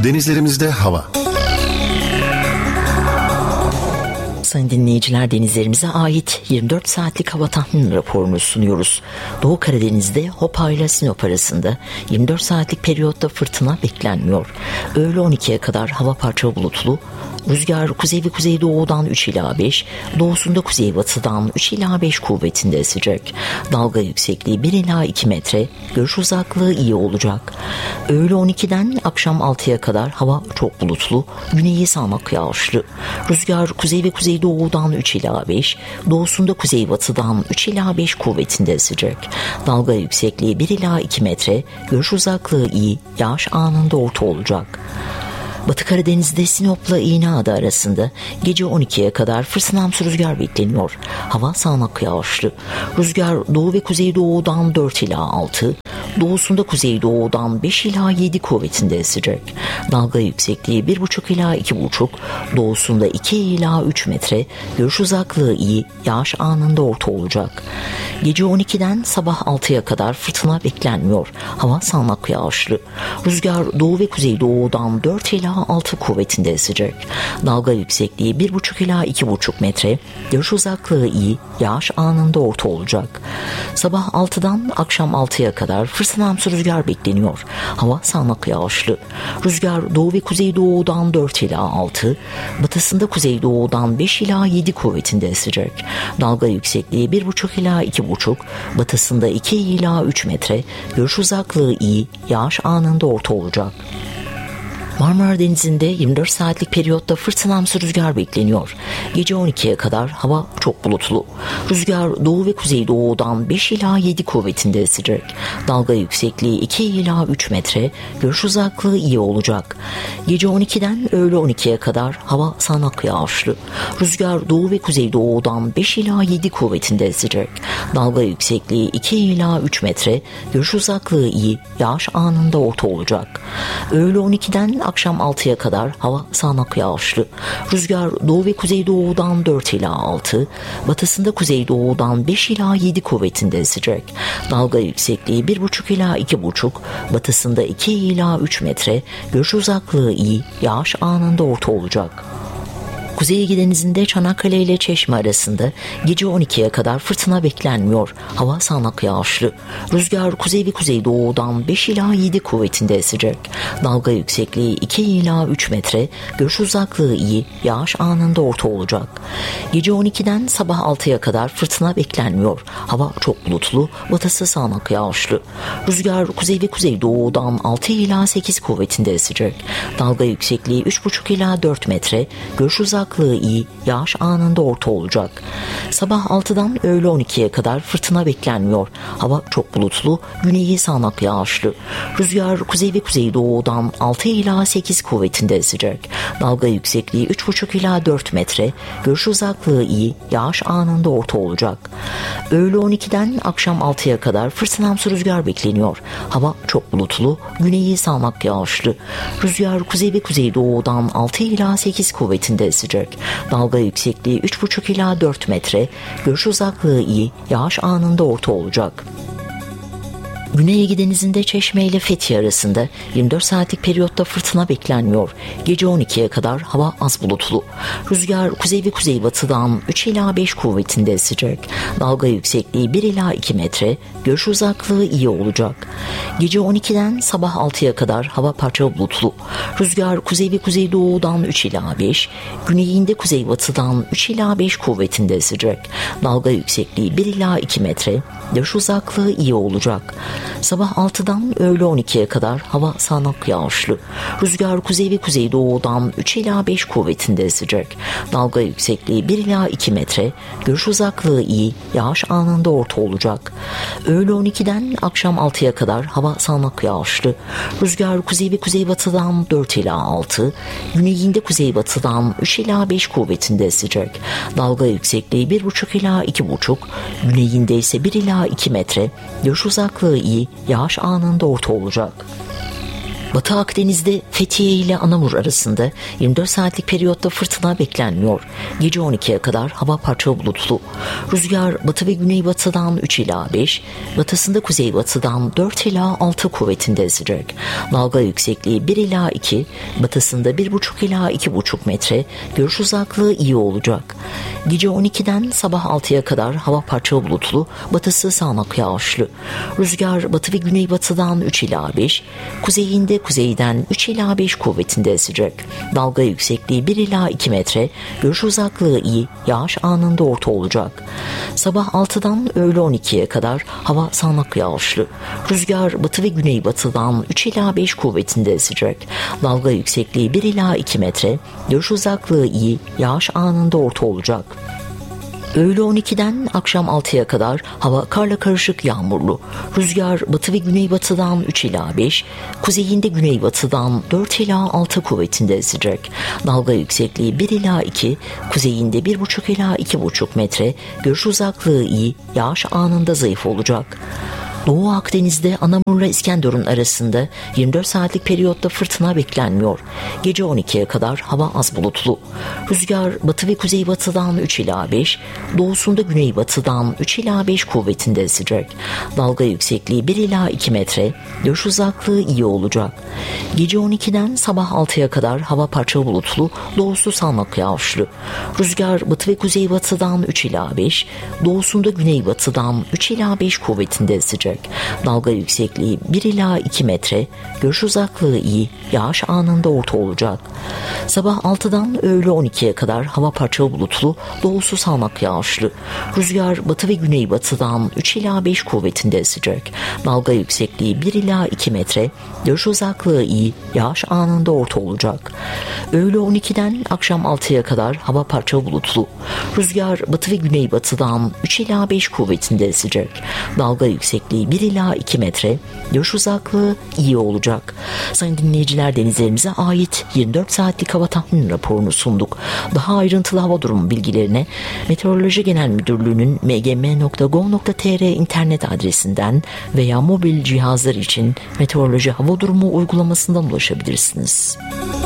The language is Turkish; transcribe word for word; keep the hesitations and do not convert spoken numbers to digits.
Denizlerimizde hava. Sayın dinleyiciler, denizlerimize ait yirmi dört saatlik hava tahmin raporunu sunuyoruz. Doğu Karadeniz'de Hopa ile Sinop arasında yirmi dört saatlik periyotta fırtına beklenmiyor. Öğle on ikiye kadar hava parça bulutlu. Rüzgar kuzey ve kuzeydoğudan üç ila beş, doğusunda kuzeybatıdan üç ila beş kuvvetinde esecek. Dalga yüksekliği bir ila iki metre, görüş uzaklığı iyi olacak. Öğle on ikiden akşam altıya kadar hava çok bulutlu, güneyi sağanak yağışlı. Rüzgar kuzey ve kuzeydoğudan üç ila beş, doğusunda kuzeybatıdan üç ila beş kuvvetinde esecek. Dalga yüksekliği bir ila iki metre, görüş uzaklığı iyi, yağış anında orta olacak. Batı Karadeniz'de Sinop'la İğneada arasında gece on ikiye kadar fırtınamsı rüzgar bekleniyor. Hava sağanak yağışlı. Rüzgar doğu ve kuzeydoğudan dört ila altı, doğusunda kuzeydoğudan beş ila yedi kuvvetinde esecek. Dalga yüksekliği bir buçuk ila iki buçuk, doğusunda iki ila üç metre, görüş uzaklığı iyi, yağış anında orta olacak. Gece on ikiden sabah altıya kadar fırtına beklenmiyor. Hava sağanak yağışlı. Rüzgar doğu ve kuzeydoğudan dört ila altı kuvvetinde esecek. Dalga yüksekliği bir buçuk ila iki buçuk metre, görüş uzaklığı iyi, yağış anında orta olacak. Sabah altıdan akşam altıya kadar fırtınamsı rüzgar bekleniyor. Hava sağanak yağışlı. Rüzgar doğu ve kuzeydoğudan dört ila altı, batısında kuzeydoğudan beş ila yedi kuvvetinde esecek. Dalga yüksekliği bir buçuk ila iki buçuk, batısında iki ila üç metre, görüş uzaklığı iyi, yağış anında orta olacak. Marmara Denizi'nde yirmi dört saatlik periyotta fırtınamsı rüzgar bekleniyor. Gece on ikiye kadar hava çok bulutlu. Rüzgar doğu ve kuzeydoğudan beş ila yedi kuvvetinde esecek. Dalga yüksekliği iki ila üç metre, görüş uzaklığı iyi olacak. Gece on ikiden öğle on ikiye kadar hava sağanak yağışlı. Rüzgar doğu ve kuzeydoğudan beş ila yedi kuvvetinde esecek. Dalga yüksekliği iki ila üç metre, görüş uzaklığı iyi, yağış anında orta olacak. Öğle on ikiden akşam altıya kadar hava sağanak yağışlı. Rüzgar doğu ve kuzeydoğudan dört ila altı, batısında kuzeydoğudan beş ila yedi kuvvetinde esecek. Dalga yüksekliği bir buçuk ila iki buçuk, batısında iki ila üç metre, görüş uzaklığı iyi, yağış anında orta olacak. Kuzey Ege Denizi'nde Çanakkale ile Çeşme arasında gece on ikiye kadar fırtına beklenmiyor. Hava sağanak yağışlı. Rüzgar kuzey ve kuzeydoğudan beş ila yedi kuvvetinde esecek. Dalga yüksekliği iki ila üç metre, görüş uzaklığı iyi, yağış anında orta olacak. Gece on ikiden sabah altıya kadar fırtına beklenmiyor. Hava çok bulutlu, batısı sağanak yağışlı. Rüzgar kuzey ve kuzeydoğudan altı ila sekiz kuvvetinde esecek. Dalga yüksekliği üç buçuk ila dört metre, görüş uzaklığı iyi, yağış anında orta olacak. Sabah altıdan öğle on ikiye kadar fırtına beklenmiyor. Hava çok bulutlu, güneyi sağanak yağışlı. Rüzgar kuzey ve kuzeydoğudan altı ila sekiz kuvvetinde esecek. Dalga yüksekliği üç buçuk ila dört metre, görüş uzaklığı iyi, yağış anında orta olacak. Öğle on ikiden akşam altıya kadar fırtınamsı rüzgar bekleniyor. Hava çok bulutlu, güneyi sağanak yağışlı. Rüzgar kuzey ve kuzeydoğudan altı ila sekiz kuvvetinde esecek. Dalga yüksekliği üç buçuk ila dört metre, görüş uzaklığı iyi, yağış anında orta olacak. Güney Ege Denizi'nde Çeşme ile Fethiye arasında yirmi dört saatlik periyotta fırtına beklenmiyor. Gece on ikiye kadar hava az bulutlu. Rüzgar kuzey ve kuzeybatıdan üç ila beş kuvvetinde esecek. Dalga yüksekliği bir ila iki metre, görüş uzaklığı iyi olacak. Gece on ikiden sabah altıya kadar hava parça bulutlu. Rüzgar kuzey ve kuzeydoğudan üç ila beş, güneyinde kuzeybatıdan üç ila beş kuvvetinde esecek. Dalga yüksekliği bir ila iki metre, görüş uzaklığı iyi olacak. Sabah altıdan öğle on ikiye kadar hava sağanak yağışlı. Rüzgar kuzey ve kuzeydoğudan üç ila beş kuvvetinde esecek. Dalga yüksekliği bir ila iki metre, görüş uzaklığı iyi, yağış anında orta olacak. Öğle on ikiden akşam altıya kadar hava sağanak yağışlı. Rüzgar kuzey ve kuzeybatıdan dört ila altı, güneyinde kuzeybatıdan üç ila beş kuvvetinde esecek. Dalga yüksekliği bir buçuk ila iki buçuk, güneyinde ise bir ila iki metre, görüş uzaklığı iyi, yağış anında orta olacak. Batı Akdeniz'de Fethiye ile Anamur arasında yirmi dört saatlik periyotta fırtına beklenmiyor. Gece on ikiye kadar hava parça bulutlu. Rüzgar batı ve güneybatıdan üç ila beş, batısında kuzeybatıdan dört ila altı kuvvetinde esecek. Dalga yüksekliği bir ila iki, batısında bir buçuk ila iki buçuk metre, görüş uzaklığı iyi olacak. Gece on ikiden sabah altıya kadar hava parça bulutlu, batısı sağanak yağışlı. Rüzgar batı ve güneybatıdan üç ila beş, kuzeyinde kuzeyden üç ila beş kuvvetinde esecek. Dalga yüksekliği bir ila iki metre, görüş uzaklığı iyi, yağış anında orta olacak. Sabah altıdan öğle on ikiye kadar hava sağanak yağışlı. Rüzgar batı ve güneybatıdan üç ila beş kuvvetinde esecek. Dalga yüksekliği bir ila iki metre, görüş uzaklığı iyi, yağış anında orta olacak. Öğle on ikiden akşam altıya kadar hava karla karışık yağmurlu. Rüzgar batı ve güneybatıdan üç ila beş, kuzeyinde güneybatıdan dört ila altı kuvvetinde esecek. Dalga yüksekliği bir ila iki, kuzeyinde bir buçuk ila iki buçuk metre, görüş uzaklığı iyi, yağış anında zayıf olacak. Doğu Akdeniz'de Anamur'la İskenderun arasında yirmi dört saatlik periyotta fırtına beklenmiyor. Gece on ikiye kadar hava az bulutlu. Rüzgar batı ve kuzeybatıdan üç ila beş, doğusunda güneybatıdan üç ila beş kuvvetinde esecek. Dalga yüksekliği bir ila iki metre, görüş uzaklığı iyi olacak. Gece on ikiden sabah altıya kadar hava parça bulutlu, doğusu sağanak yağışlı. Rüzgar batı ve kuzeybatıdan üç ila beş, doğusunda güneybatıdan üç ila beş kuvvetinde esecek. Dalga yüksekliği bir ila iki metre, görüş uzaklığı iyi, yağış anında orta olacak. Sabah altıdan öğle on ikiye kadar hava parça bulutlu, doğusu sağanak yağışlı. Rüzgar batı ve güneybatıdan üç ila beş kuvvetinde esecek. Dalga yüksekliği bir ila iki metre, görüş uzaklığı iyi, yağış anında orta olacak. Öğle on ikiden akşam altıya kadar hava parça bulutlu. Rüzgar batı ve güneybatıdan üç ila beş kuvvetinde esecek. Dalga yüksekliği bir ila iki metre, görüş uzaklığı iyi olacak. Sayın dinleyiciler, denizlerimize ait yirmi dört saatlik hava tahmin raporunu sunduk. Daha ayrıntılı hava durumu bilgilerine Meteoroloji Genel Müdürlüğü'nün m g m nokta gov nokta t r internet adresinden veya mobil cihazlar için meteoroloji hava durumu uygulamasından ulaşabilirsiniz.